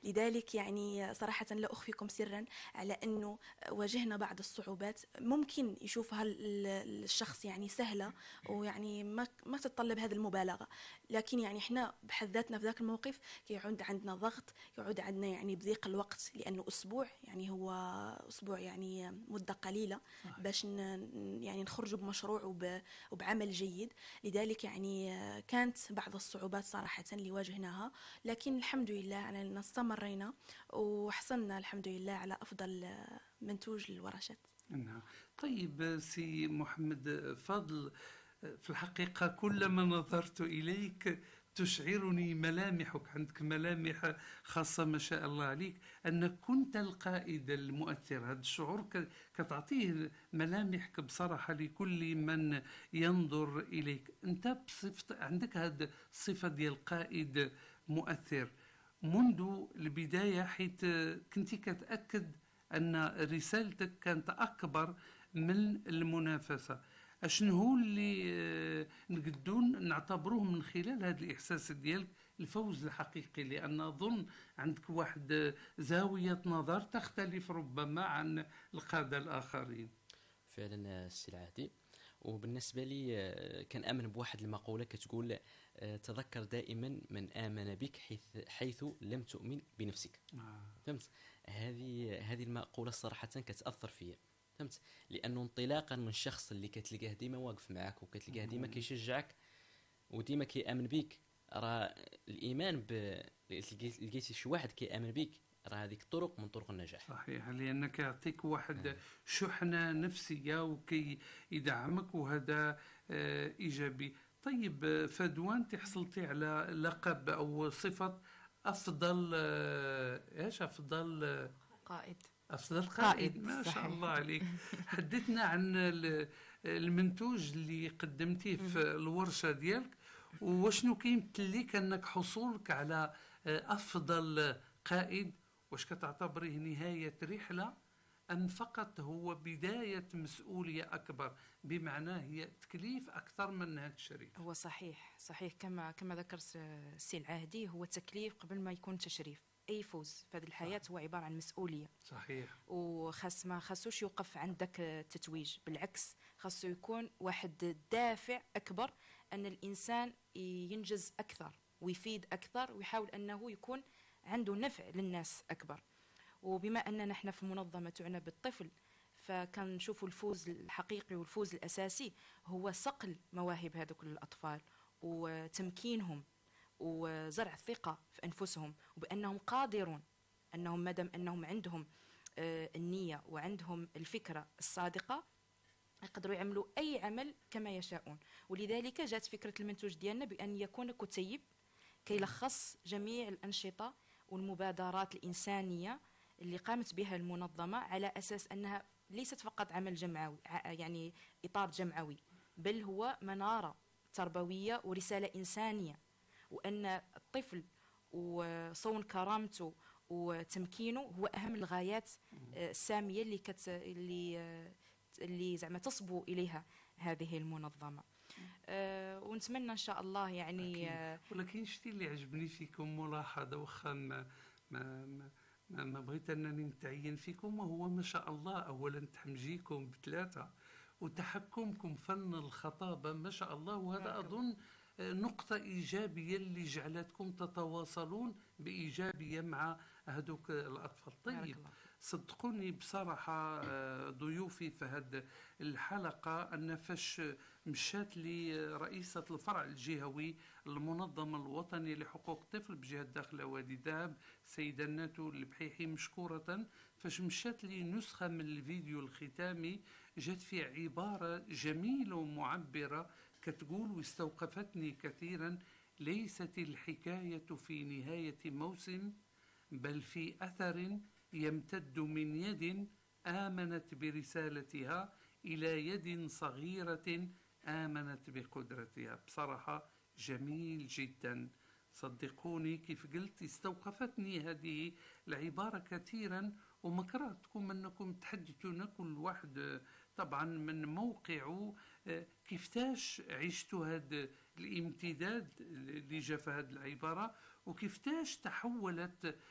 لذلك يعني صراحة لا أخفيكم سرا على أنه واجهنا بعض الصعوبات ممكن يشوفها الشخص يعني سهلة، ويعني ما تتطلب هذه المبالغة، لكن يعني احنا بحد ذاتنا في ذاك الموقف يعود عندنا ضغط، يعود عندنا يعني بضيق الوقت، لأنه أسبوع يعني هو أسبوع يعني مدة قليلة صحيح. باش يعني نخرج بمشروع وبعمل جيد. لذلك يعني كانت بعض الصعوبات صراحة اللي واجهناها، لكن الحمد لله أنا استمرينا وحصلنا الحمد لله على أفضل منتوج للورشات. نعم. طيب سي محمد فاضل، في الحقيقة كلما نظرت إليك تشعرني ملامحك، عندك ملامح خاصة ما شاء الله عليك، أنك كنت القائد المؤثر. هذا الشعور كتعطيه ملامحك بصراحة لكل من ينظر إليك. أنت بصفة عندك هذه الصفة ديال قائد مؤثر منذ البداية، حيث كنت كتأكد أن رسالتك كانت أكبر من المنافسة. أشنو هو اللي نقدون نعتبروه من خلال هذا الإحساس ديالك الفوز الحقيقي؟ لأن أظن عندك واحد زاوية نظر تختلف ربما عن القادة الآخرين. فعلا السي العهدي. وبالنسبة لي كان بواحد المقولة كتقول تذكر دائما من آمن بك حيث لم تؤمن بنفسك. فهمت؟ هذه المقولة صراحة كتأثر فيا. فهمت؟ لأنه انطلاقا من شخص اللي كتلقاه ديما واقف معك وكتلقاه ديما كيشجعك وديما كيامن بيك، راه الايمان لقيتي شي واحد كيامن بيك، راه هذيك طرق من طرق النجاح. صحيح، لأنك يعطيك واحد شحنة نفسية وكي يدعمك، وهذا إيجابي. طيب فدوان، تحصلتي على لقب أو صفة أفضل إيش أفضل قائد. أفضل قائد، قائد ما شاء الله صحيح. عليك. حدثنا عن المنتوج اللي قدمتيه في الورشة ديالك، وشنو كيمثل لك أنك حصولك على أفضل قائد؟ واش كتعتبريه نهاية رحلة أم فقط هو بداية مسؤولية أكبر، بمعنى هي تكليف أكثر من هذا الشريف؟ هو صحيح كما ذكرت السي العاهدي، هو تكليف قبل ما يكون تشريف. اي فوز في هذه الحياه هو عباره عن مسؤوليه. صحيح. ما خاصوش يوقف عندك التتويج، بالعكس خاصو يكون واحد دافع اكبر ان الانسان ينجز اكثر ويفيد اكثر ويحاول انه يكون عنده نفع للناس اكبر. وبما اننا احنا في منظمه تعنى بالطفل، فكان نشوفوا الفوز الحقيقي والفوز الاساسي هو صقل مواهب هذوك الاطفال وتمكينهم وزرع الثقة في أنفسهم وبأنهم قادرون، أنهم مادام أنهم عندهم النية وعندهم الفكرة الصادقة يقدروا يعملوا أي عمل كما يشاءون. ولذلك جاءت فكرة المنتوج ديالنا بأن يكون كتيب كيلخص جميع الأنشطة والمبادرات الإنسانية اللي قامت بها المنظمة، على أساس أنها ليست فقط عمل جمعوي يعني إطار جمعوي، بل هو منارة تربوية ورسالة إنسانية، وأن الطفل وصون كرامته وتمكينه هو أهم الغايات السامية اللي زعما تصبو إليها هذه المنظمة. ونتمنى إن شاء الله يعني ولكن شتي اللي عجبني فيكم ملاحظة، وخا ما بغيت أنني نتعين فيكم، وهو ما شاء الله أولا تحمجيكم بثلاثة وتحكمكم فن الخطابة ما شاء الله، وهذا أظن نقطة إيجابية اللي جعلتكم تتواصلون بإيجابية مع هذوك الأطفال. طيب صدقوني بصراحة ضيوفي في هذه الحلقة أن فاش مشات لي رئيسة الفرع الجهوي المنظمة الوطني لحقوق الطفل بجهة داخل وادي ذهب سيدة ناتو البحيحي مشكورة، فاش مشات لي نسخة من الفيديو الختامي جات فيه عبارة جميلة ومعبرة كتقول واستوقفتني كثيرا: ليست الحكاية في نهاية موسم، بل في أثر يمتد من يد آمنت برسالتها إلى يد صغيرة آمنت بقدرتها. بصراحة جميل جدا، صدقوني كيف قلت استوقفتني هذه العبارة كثيرا، ومكرهتكم أنكم تحدثون كل واحد طبعا من موقعه كيفتاش عشتوا هذا الامتداد اللي جاء في هذه العبارة، وكيفتاش تحولت